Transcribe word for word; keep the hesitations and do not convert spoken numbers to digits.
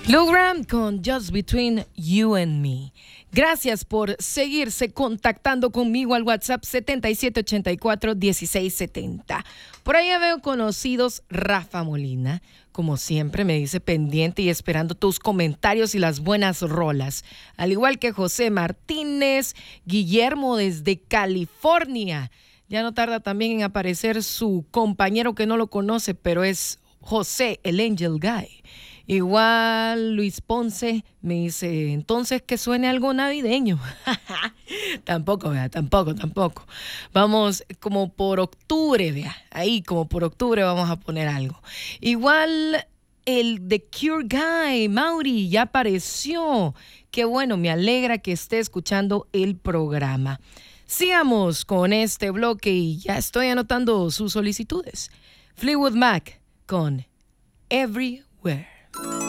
Lou Gramm con Just Between You and Me. Gracias por seguirse contactando conmigo al WhatsApp siete siete ocho cuatro, uno seis siete cero. Por ahí veo conocidos. Rafa Molina, como siempre, me dice pendiente y esperando tus comentarios y las buenas rolas. Al igual que José Martínez, Guillermo desde California. Ya no tarda también en aparecer su compañero que no lo conoce, pero es José, el Angel Guy. Igual Luis Ponce me dice, entonces que suene algo navideño. Tampoco, vea, tampoco, tampoco. Vamos como por octubre, vea, ahí como por octubre vamos a poner algo. Igual el The Cure Guy, Mauri, ya apareció. Qué bueno, me alegra que esté escuchando el programa. Sigamos con este bloque y ya estoy anotando sus solicitudes. Fleetwood Mac con Everywhere.